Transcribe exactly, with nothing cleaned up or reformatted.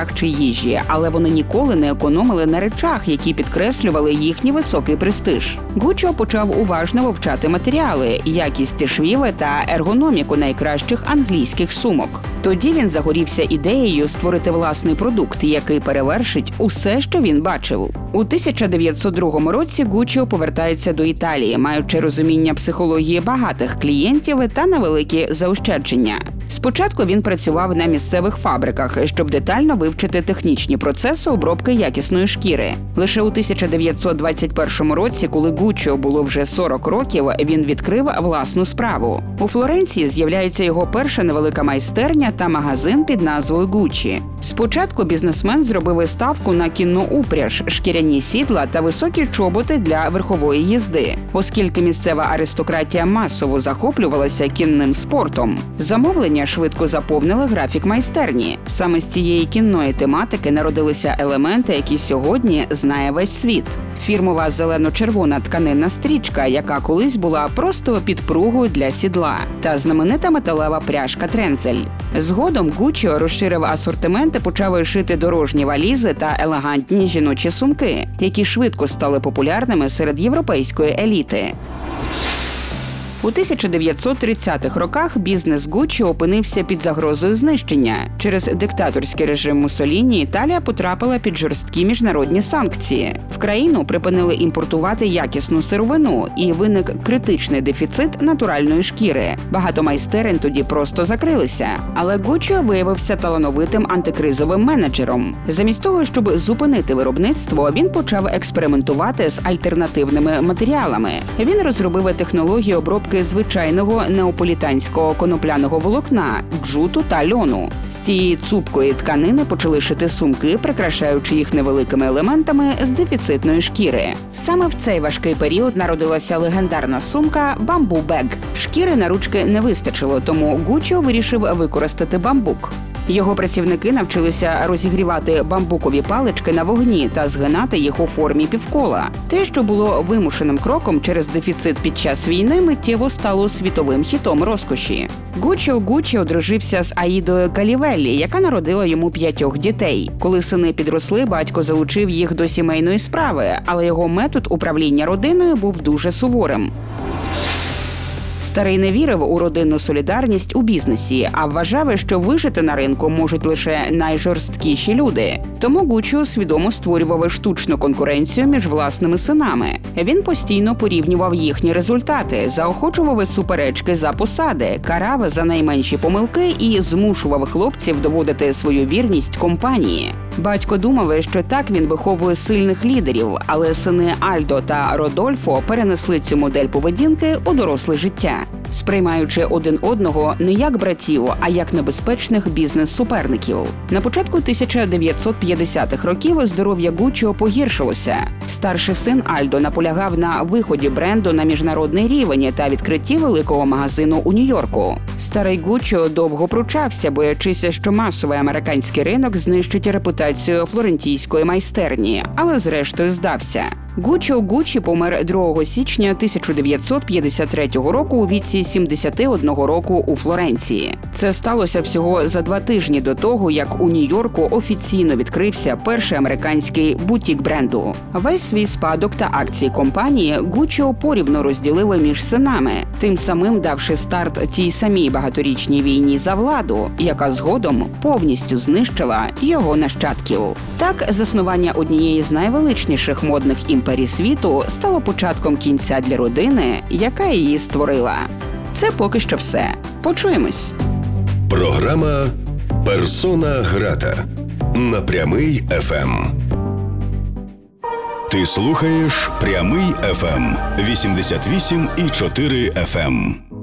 кольорах чи їжі, але вони ніколи не економили на речах, які підкреслювали їхній високий престиж. Гуччо почав уважно вивчати матеріали, якість швів та ергономіку найкращих англійських сумок. Тоді він загорівся ідеєю створити власний продукт, який перевершить усе, що він бачив. У тисяча дев'ятсот другому році Гуччо повертається до Італії, маючи розуміння психології багатих клієнтів та невеликі заощадження. Спочатку він працював на місцевих фабриках, щоб детально вивчити технічні процеси обробки якісної шкіри. Лише у тисяча дев'ятсот двадцять першому році, коли Гуччо було вже сорок років, він відкрив власну справу. У Флоренції з'являється його перша невелика майстерня та магазин під назвою Гуччі. Спочатку бізнесмен зробив ставку на кінну упряж, шкіряні сідла та високі чоботи для верхової їзди, оскільки місцева аристократія масово захоплювалася кінним спортом. Замовлення швидко заповнили графік майстерні. Саме з цієї кінної тематики народилися елементи, які сьогодні знає весь світ. Фірмова зелено-червона тканинна стрічка, яка колись була просто підпругою для сідла, та знаменита металева пряжка Тренцель. Згодом Гуччо розширив асортимент і почав шити дорожні валізи та елегантні жіночі сумки, які швидко стали популярними серед європейської еліти. У тисяча дев'ятсот тридцятих роках бізнес Гуччо опинився під загрозою знищення. Через диктаторський режим Муссоліні Італія потрапила під жорсткі міжнародні санкції. В країну припинили імпортувати якісну сировину, і виник критичний дефіцит натуральної шкіри. Багато майстерень тоді просто закрилися. Але Гуччо виявився талановитим антикризовим менеджером. Замість того, щоб зупинити виробництво, він почав експериментувати з альтернативними матеріалами. Він розробив технологію обробки звичайного неаполітанського конопляного волокна, джуту та льону. З цієї цупкої тканини почали шити сумки, прикрашаючи їх невеликими елементами з дефіцитної шкіри. Саме в цей важкий період народилася легендарна сумка «Bamboo Bag». Шкіри на ручки не вистачило, тому Гуччо вирішив використати бамбук. Його працівники навчилися розігрівати бамбукові палички на вогні та згинати їх у формі півкола. Те, що було вимушеним кроком через дефіцит під час війни, миттєво стало світовим хітом розкоші. Гуччо Гуччі одружився з Аїдою Калівеллі, яка народила йому п'ятьох дітей. Коли сини підросли, батько залучив їх до сімейної справи, але його метод управління родиною був дуже суворим. Старий не вірив у родинну солідарність у бізнесі, а вважав, що вижити на ринку можуть лише найжорсткіші люди. Тому Гуччо свідомо створював штучну конкуренцію між власними синами. Він постійно порівнював їхні результати, заохочував суперечки за посади, карав за найменші помилки і змушував хлопців доводити свою вірність компанії. Батько думав, що так він виховує сильних лідерів, але сини Альдо та Родольфо перенесли цю модель поведінки у доросле життя, сприймаючи один одного не як братів, а як небезпечних бізнес-суперників. На початку тисяча дев'ятсот п'ятдесятих років здоров'я Гуччо погіршилося. Старший син Альдо наполягав на виході бренду на міжнародний рівень та відкритті великого магазину у Нью-Йорку. Старий Гуччо довго пручався, боячися, що масовий американський ринок знищить репутацію флорентійської майстерні, але зрештою здався. Гуччо Гуччі помер другого січня тисяча дев'ятсот п'ятдесят третього року у віці сімдесяти одного року у Флоренції. Це сталося всього за два тижні до того, як у Нью-Йорку офіційно відкрився перший американський бутік бренду. Весь свій спадок та акції компанії Гуччо порівно розділив між синами, тим самим давши старт тій самій багаторічній війні за владу, яка згодом повністю знищила його нащадків. Так, заснування однієї з найвеличніших модних імперій світу стало початком кінця для родини, яка її створила. Це поки що все. Почуємось. Програма «Персона грата» на Прямий еф ем. Ти слухаєш Прямий еф ем вісімдесят вісім і чотири еф ем.